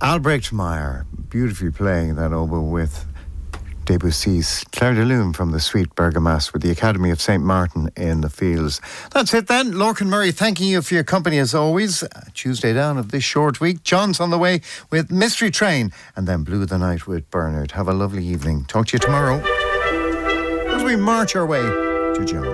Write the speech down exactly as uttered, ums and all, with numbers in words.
Albrecht Meyer, beautifully playing that oboe with Debussy's Claire de Lune from the Suite Bergamasque with the Academy of Saint Martin in the Fields. That's it then. Lorcan Murray thanking you for your company as always. Tuesday down of this short week. John's on the way with Mystery Train and then Blue the Night with Bernard. Have a lovely evening. Talk to you tomorrow as we march our way to John.